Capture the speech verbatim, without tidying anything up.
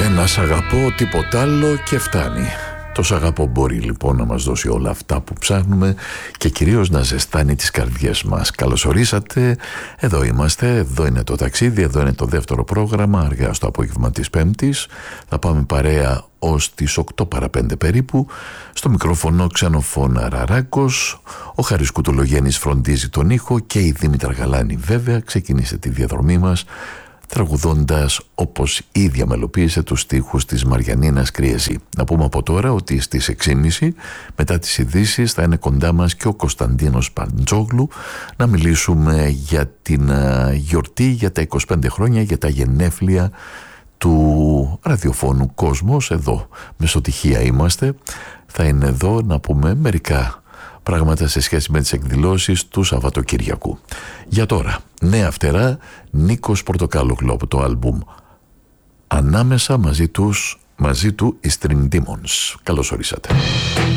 Ένα σ' αγαπώ, τίποτα άλλο και φτάνει. Το σ' αγαπώ μπορεί λοιπόν να μας δώσει όλα αυτά που ψάχνουμε και κυρίως να ζεστάνει τις καρδιές μας. Καλώς ορίσατε, εδώ είμαστε, εδώ είναι το ταξίδι, εδώ είναι το δεύτερο πρόγραμμα, αργά στο απόγευμα της Πέμπτης. Θα πάμε παρέα ως τις οκτώ παρά πέντε περίπου. Στο μικρόφωνο Ξενοφώνα Ραράκος, ο Χαρίς Κουτολογέννης φροντίζει τον ήχο και η Δήμητρα Γαλάνη βέβαια ξεκίνησε τη διαδρομή μας τραγουδώντας όπως ίδια μελοποίησε τους στίχους της Μαριανίνας Κριεζή. Να πούμε από τώρα ότι στις έξι και μισή μετά τις ειδήσεις θα είναι κοντά μας και ο Κωνσταντίνος Παντζόγλου να μιλήσουμε για την γιορτή, για τα είκοσι πέντε χρόνια, για τα γενέθλια του ραδιοφώνου Κόσμος. Εδώ μεσοτυχία είμαστε, θα είναι εδώ να πούμε μερικά πράγματα σε σχέση με τις εκδηλώσεις του Σαββατοκυριακού. Για τώρα, νέα φτερά, Νίκος Πορτοκάλογλου από το άλμπουμ Ανάμεσα, μαζί τους, μαζί του οι String Demons. Καλώς ορίσατε.